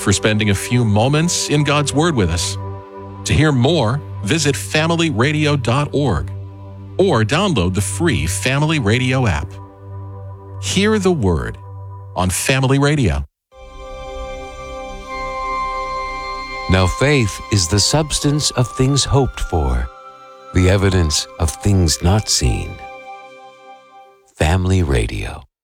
for spending a few moments in God's Word with us. To hear more, visit familyradio.org or download the free Family Radio app. Hear the Word on Family Radio. Now faith is the substance of things hoped for, the evidence of things not seen. Family Radio.